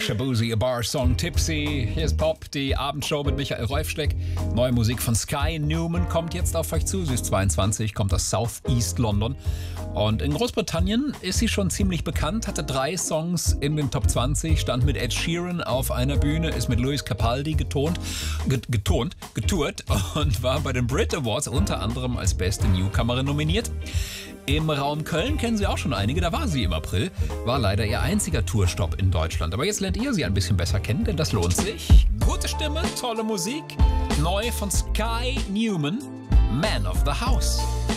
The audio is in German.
Shaboozey, A Bar Song, Tipsy. Hier ist Pop, die Abendshow mit Michael Reufschleck. Neue Musik von Sky Newman kommt jetzt auf euch zu. Sie ist 22, kommt aus South East London. Und in Großbritannien ist sie schon ziemlich bekannt, hatte 3 Songs in den Top 20, stand mit Ed Sheeran auf einer Bühne, ist mit Lewis Capaldi getourt und war bei den Brit Awards unter anderem als beste Newcomerin nominiert. Im Raum Köln kennen Sie auch schon einige, da war sie im April, war leider ihr einziger Tourstopp in Deutschland. Aber jetzt lernt ihr sie ein bisschen besser kennen, denn das lohnt sich. Gute Stimme, tolle Musik, neu von Sky Newman, Man of the House.